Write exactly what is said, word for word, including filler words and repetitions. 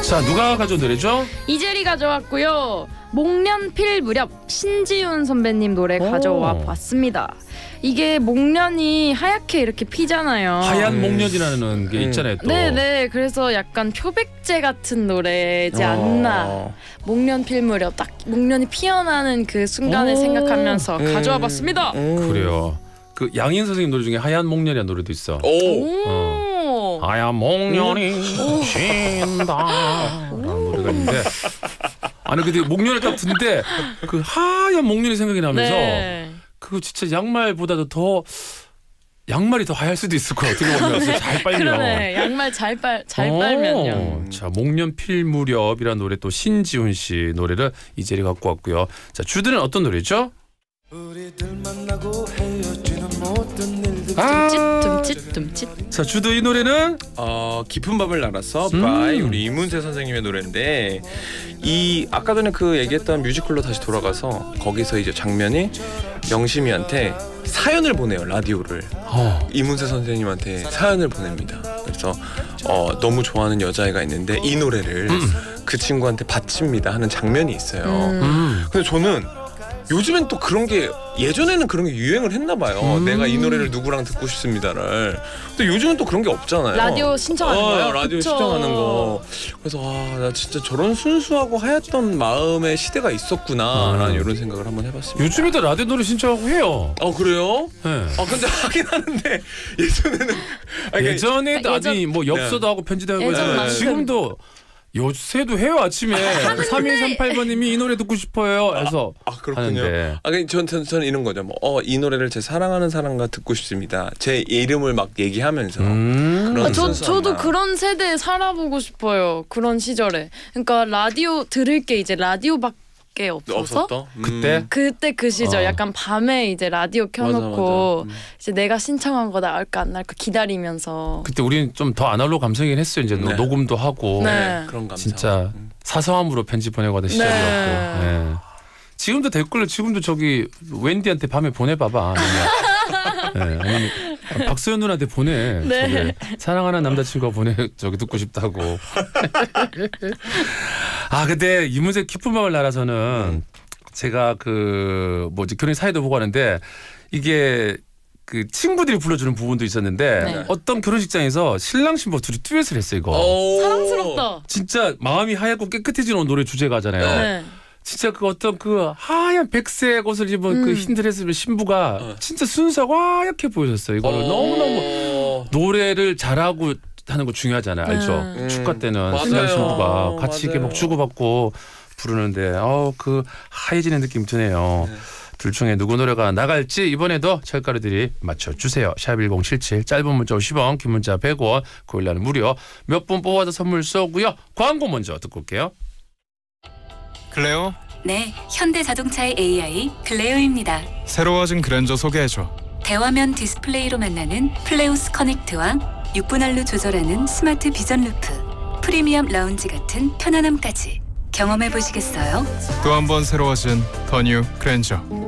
자, 누가 가져온 노래죠? 이재리 가져왔고요. 목련 필 무렵 신지훈 선배님 노래 오. 가져와 봤습니다. 이게 목련이 하얗게 이렇게 피잖아요. 하얀 음. 목련이라는 게 음. 있잖아요. 또. 네네. 그래서 약간 표백제 같은 노래지 않나. 어. 목련 필 무렵 딱 목련이 피어나는 그 순간을 오. 생각하면서 음. 가져와 봤습니다. 음. 그래요. 그 양인 선생님 노래 중에 하얀 목련이라는 노래도 있어. 오. 오. 하얀 목련이 쉰다 라는 노래가 있는데, 아니 근데 목련을 딱 듣는데 그 하얀 목련이 생각이 나면서 네. 그거 진짜 양말보다도 더 양말이 더 하얄 수도 있을 거야. 어떻게 보면 잘 빨면. 그러네. 양말 잘 빨 잘 오. 빨면요. 자, 목련 필 무렵이라는 노래, 또 신지훈 씨 노래를 이재리 갖고 왔고요. 자, 주드는 어떤 노래죠? 아, tum칫 tum칫. 자, 주드 이 노래는 어, 깊은 밤을 날아서 음. by 우리 이문세 선생님의 노래인데, 이 아까 전에 그 얘기했던 뮤지컬로 다시 돌아가서 거기서 이제 장면이 영심이한테 사연을 보내요. 라디오를. 어. 이문세 선생님한테 사연을 보냅니다. 그래서 어, 너무 좋아하는 여자애가 있는데 이 노래를 음. 그 친구한테 바칩니다 하는 장면이 있어요. 음. 음. 근데 저는 요즘엔 또 그런 게, 예전에는 그런 게 유행을 했나 봐요. 음. 내가 이 노래를 누구랑 듣고 싶습니다를. 근데 요즘은 또 그런 게 없잖아요. 라디오 신청하는 어, 거요? 라디오 그쵸. 신청하는 거. 그래서 아, 나 진짜 저런 순수하고 하였던 마음의 시대가 있었구나라는 음. 이런 생각을 한번 해봤습니다. 요즘에도 라디오 노래 신청하고 해요. 어, 그래요? 네. 아, 근데 하긴 하는데 예전에는 아니, 예전에 그러니까 아니 뭐 엽서도 하고 편지도 하고 예전만큼. 했는데 지금도 요새도 해요. 아침에 삼일삼팔 번님이 이 노래 듣고 싶어요 해서 아, 그렇군요. 하는데. 아, 전, 전, 저는 이런 거죠. 뭐, 어, 이 노래를 제 사랑하는 사람과 듣고 싶습니다. 제 이름을 막 얘기하면서. 음. 그런 아, 저, 순수한 저도 마음. 그런 세대에 살아보고 싶어요. 그런 시절에. 그러니까 라디오 들을 게 이제 라디오밖에 없어서 없었던? 음. 그때? 그때 그 시절 어. 약간 밤에 이제 라디오 켜놓고 맞아, 맞아. 음. 이제 내가 신청한 거 나올까 안 나올까 기다리면서. 그때 우리는 좀 더 아날로그 감성이긴 했어요. 이제 네. 녹음도 하고 네. 그런 감성. 진짜 음. 사서함으로 편지 보내고 하던 시절이었고. 네. 네. 지금도 댓글로 지금도 저기 웬디한테 밤에 보내봐봐. 아니면, 네. 아니면 박소연 누나한테 보내. 네. 저기 사랑하는 남자친구가 보내. 저기 듣고 싶다고. 아, 근데 이문세 깊은 밤을 날아서는 제가 그 뭐지 결혼 사회도 보고 하는데 이게 그 친구들이 불러주는 부분도 있었는데 네. 어떤 결혼식장에서 신랑 신부 둘이 듀엣을 했어요. 이거. 오. 사랑스럽다. 진짜 마음이 하얗고 깨끗해지는 노래 주제가잖아요. 네. 진짜 그 어떤 그 하얀 백색 옷을 입은 음. 그 흰 드레스 입은 신부가 어. 진짜 순수하고 하얗게 보여졌어요. 이거를 어. 너무너무 노래를 잘하고 하는 거 중요하잖아요. 알죠? 음. 축가 때는 맞아요. 신랑 신부가 같이 이렇게 맞아요. 막 주고받고 부르는데 어, 그 하얘지는 느낌 드네요. 네. 둘 중에 누구 노래가 나갈지 이번에도 철가루들이 맞춰주세요. 샵 일공칠칠 짧은 문자 오십 원 긴 문자 백 원 고일라는 무료 몇 분 뽑아서 선물 쏘고요. 광고 먼저 듣고 올게요. 클레오, 네, 현대자동차의 에이아이 클레오입니다. 새로워진 그랜저 소개해줘. 대화면 디스플레이로 만나는 플레우스 커넥트와 육 분할로 조절하는 스마트 비전 루프, 프리미엄 라운지 같은 편안함까지 경험해 보시겠어요? 또 한 번 새로워진 더 뉴 그랜저.